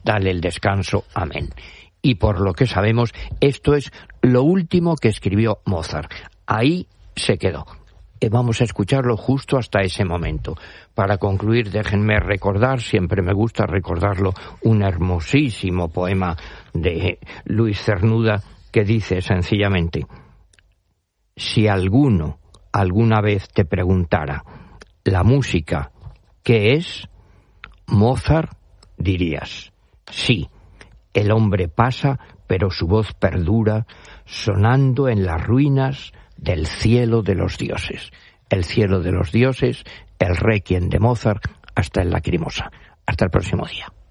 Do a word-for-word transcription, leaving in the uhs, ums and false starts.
dale el descanso, amén. Y por lo que sabemos, esto es lo último que escribió Mozart. Ahí se quedó. Vamos a escucharlo justo hasta ese momento. Para concluir, déjenme recordar, siempre me gusta recordarlo, un hermosísimo poema de Luis Cernuda que dice sencillamente: si alguno alguna vez te preguntara la música, ¿qué es? Mozart, dirías. Sí, el hombre pasa, pero su voz perdura, sonando en las ruinas del cielo de los dioses. El cielo de los dioses, el Requiem de Mozart, hasta el Lacrimosa. Hasta el próximo día.